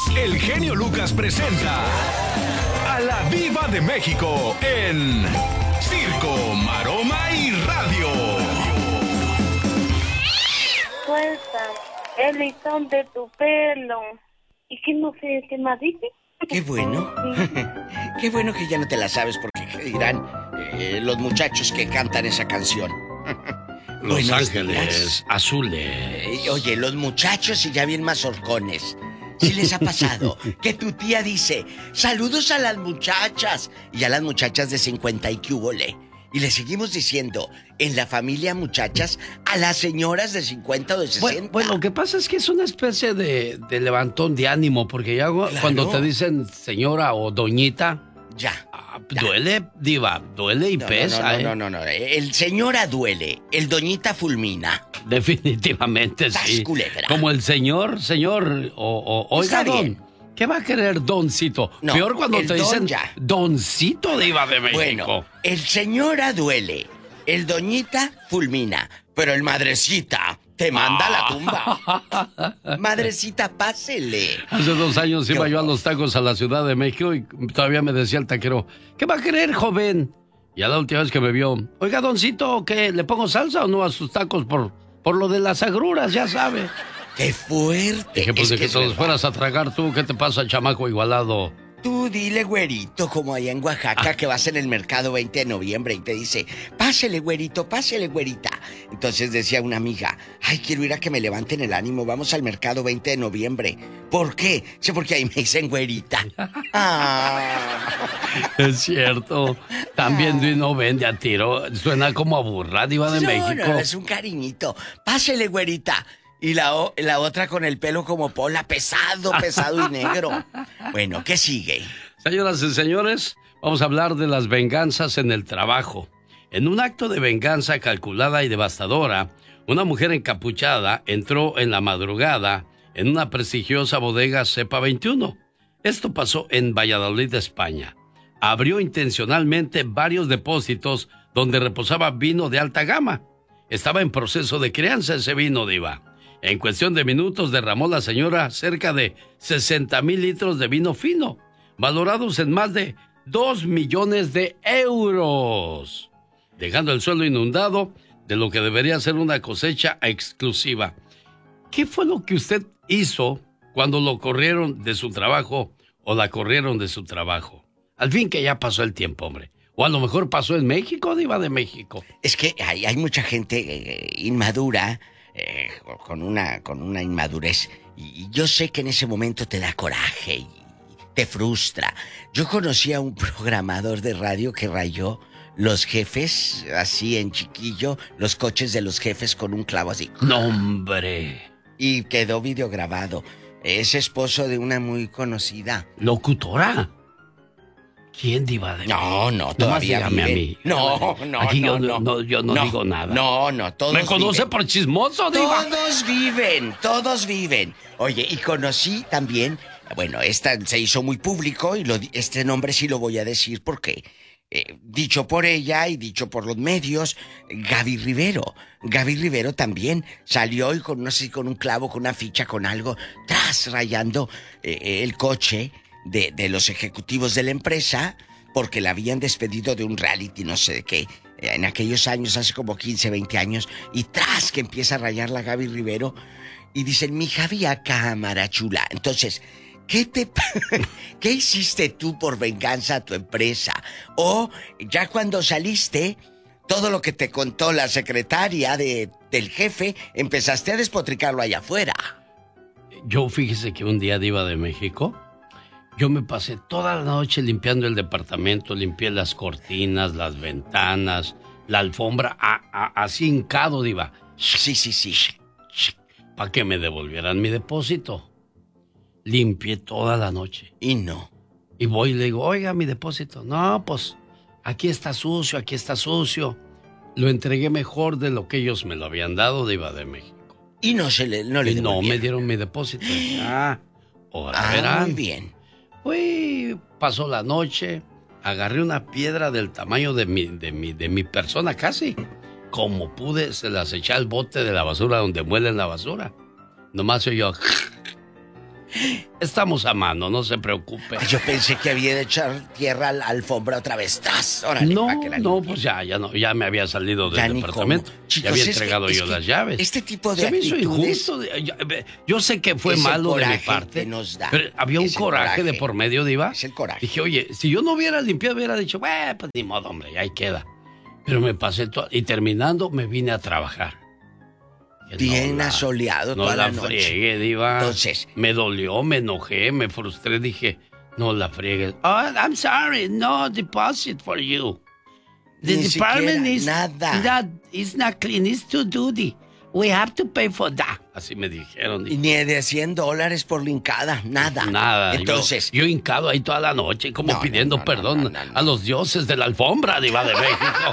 el genio Lucas presenta a la Diva de México en Circo, Maroma y Radio. Suelta el listón de tu pelo. ¿Y qué no sé qué más dice? Qué bueno. Qué bueno que ya no te la sabes, porque ¿qué dirán los muchachos que cantan esa canción? Los Buenos Ángeles días. Azules. Oye, los muchachos y ya bien mazorcones. ¿Sí les ha pasado que tu tía dice, saludos a las muchachas? Y a las muchachas de 50 y que hubole. Y le seguimos diciendo, en la familia muchachas, a las señoras de 50 o de 60. Bueno, lo que pasa es que es una especie de levantón de ánimo, porque ya cuando te dicen señora o doñita... Ya. Duele, Diva, duele y pesa. No. El señora duele, el doñita fulmina. Definitivamente sí. Culebra. Como el señor, oiga, don, ¿qué va a querer doncito? No, peor cuando te dicen ya. doncito, Diva de México. Bueno, el señora duele, el doñita fulmina, pero el madrecita te manda a la tumba. Madrecita, pásele. Hace 2 años iba yo a los tacos a la Ciudad de México y todavía me decía el taquero, ¿qué va a querer, joven? Y a la última vez que me vio, oiga, doncito, ¿qué? ¿Le pongo salsa o no a sus tacos por lo de las agruras, ya sabe? ¡Qué fuerte! Dije, pues de que todos fueras a tragar tú, ¿qué te pasa, chamaco igualado? Tú dile, güerito, como allá en Oaxaca, que vas en el mercado 20 de noviembre y te dice, pásele, güerito, pásele, güerita. Entonces decía una amiga, ay, quiero ir a que me levanten el ánimo, vamos al mercado 20 de noviembre. ¿Por qué? Sí, porque ahí me dicen güerita. Es cierto. También no vende a tiro. Suena como a burra, Diva de México. No, es un cariñito. Pásele, güerita. Y la otra con el pelo como Pola, pesado y negro. Bueno, ¿qué sigue? Señoras y señores, vamos a hablar de las venganzas en el trabajo. En un acto de venganza calculada y devastadora, una mujer encapuchada entró en la madrugada en una prestigiosa bodega Cepa 21. Esto pasó en Valladolid, España. Abrió intencionalmente varios depósitos donde reposaba vino de alta gama. Estaba en proceso de crianza ese vino, Diva. En cuestión de minutos derramó la señora cerca de 60,000 litros de vino fino, valorados en más de 2 millones de euros, dejando el suelo inundado de lo que debería ser una cosecha exclusiva. ¿Qué fue lo que usted hizo cuando lo corrieron de su trabajo o la corrieron de su trabajo? Al fin que ya pasó el tiempo, hombre. O a lo mejor pasó en México, Diva de México. Es que hay mucha gente inmadura, con una inmadurez. Y yo sé que en ese momento te da coraje y te frustra. Yo conocí a un programador de radio que rayó los jefes, así en chiquillo, los coches de los jefes con un clavo así. ¡No, hombre! Y quedó videograbado. Es esposo de una muy conocida ¿Locutora? ¿Quién, Diva de México? No, todavía dígame vive. a mí. No, Aquí yo no digo nada. No, todos ¿Me conoce viven. por chismoso, Diva? Todos viven. Oye, y conocí también, bueno, esta se hizo muy público y este nombre sí lo voy a decir porque, dicho por ella y dicho por los medios, Gaby Rivero. Gaby Rivero también salió y no sé si con un clavo, con una ficha, con algo, rayando el coche de los ejecutivos de la empresa porque la habían despedido de un reality, no sé de qué, en aquellos años, hace como 15, 20 años, y que empieza a rayar la Gaby Rivero y dicen, mi Javi a cámara chula. Entonces, ¿qué hiciste tú por venganza a tu empresa? O ya cuando saliste, todo lo que te contó la secretaria del jefe, empezaste a despotricarlo allá afuera. Yo fíjese que un día, Diva de México, yo me pasé toda la noche limpiando el departamento, limpié las cortinas, las ventanas, la alfombra, así hincado, Diva. Sí. Para que me devolvieran mi depósito. Limpié toda la noche. Y no. Y voy y le digo, oiga, mi depósito. No, pues, aquí está sucio. Lo entregué mejor de lo que ellos me lo habían dado, Diva de México. Y no le devolvieron. No me dieron mi depósito. Ahora verán. Muy bien. Pasó la noche, agarré una piedra del tamaño de mi persona casi. Como pude, se las eché al bote de la basura donde muelen la basura. Nomás yo. estamos a mano, no se preocupe. Yo pensé que había de echar tierra a la alfombra otra vez. ¡Tas! Órale, No, pa' que la no, limpie. pues ya me había salido Ya del ni departamento. cómo. Chicos, ya había es entregado que- yo es que las llaves. este tipo de Se me hizo actitudes- injusto. Yo sé que fue Es el malo de mi coraje parte. que nos da. Pero había un Es el coraje de coraje. por medio, Diva. Es el coraje. Dije, oye, si yo no hubiera limpiado, hubiera dicho, pues ni modo, hombre, ahí queda. Pero me pasé todo. Y terminando, me vine a trabajar. Que Bien asoleado no toda la la noche. friegue, Diva. Entonces- Me dolió, me enojé, me frustré. Dije, no la friegues. Oh, I'm sorry, no deposit for you. The Ni department siquiera, is nada. it's not clean, it's too dirty. We have to pay for that. Así me dijeron. Y ni de $100 por la hincada, nada. Nada. Entonces, Yo hincado ahí toda la noche, como No, pidiendo no, no, perdón no, no, no. a los dioses de la alfombra, Diva de México.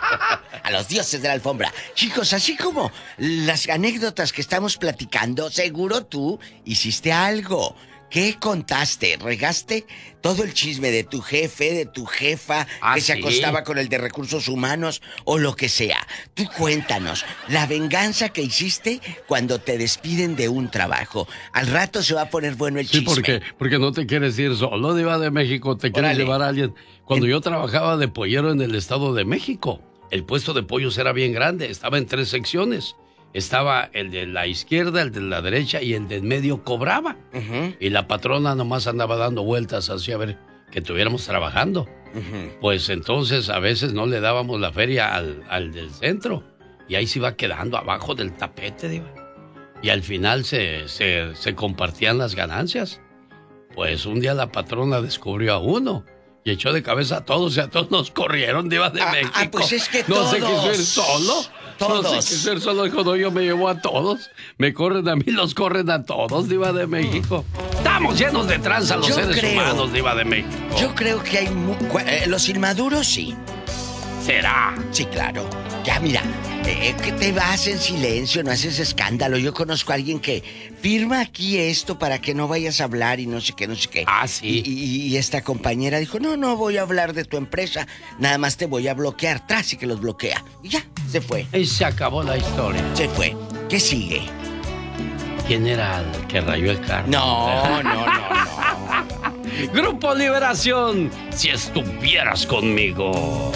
a los dioses de la alfombra. Chicos, así como las anécdotas que estamos platicando, seguro tú hiciste algo. ¿Qué contaste? ¿Regaste todo el chisme de tu jefe, de tu jefa, que se sí. acostaba con el de recursos humanos o lo que sea? Tú cuéntanos, la venganza que hiciste cuando te despiden de un trabajo. Al rato se va a poner bueno el Sí, chisme. porque no te quieres ir solo, Diva de México, te quieres Órale. llevar a alguien. Cuando yo trabajaba de pollero en el Estado de México, el puesto de pollos era bien grande, estaba en 3 secciones. Estaba el de la izquierda, el de la derecha y el del medio cobraba. Ujú, Y la patrona nomás andaba dando vueltas así a ver que estuviéramos trabajando. ujú. Pues entonces a veces no le dábamos la feria al del centro. Y ahí se iba quedando abajo del tapete, Diva. Y al final se compartían las ganancias. Pues un día la patrona descubrió a uno y echó de cabeza a todos y a todos nos corrieron, Diva de México. Pues es que no sé qué todos. ser solo. No Todos. sé qué ser solo. Dijo, no, yo me llevo a todos. Me corren a mí, los corren a todos, Diva de México. Estamos llenos de tranza los Yo seres creo. humanos, Diva de México. Yo creo que hay... los inmaduros sí. ¿Será? Sí, claro. Ya, mira, que te vas en silencio, no haces escándalo. Yo conozco a alguien que firma aquí esto para que no vayas a hablar y no sé qué, no sé qué. Ah, sí. Y esta compañera dijo, no voy a hablar de tu empresa, nada más te voy a bloquear. Tras y que los bloquea. Y ya, se fue, Y se acabó la historia. se fue. ¿Qué sigue? ¿Quién era el que rayó el carro? No. Grupo Liberación, si estuvieras conmigo.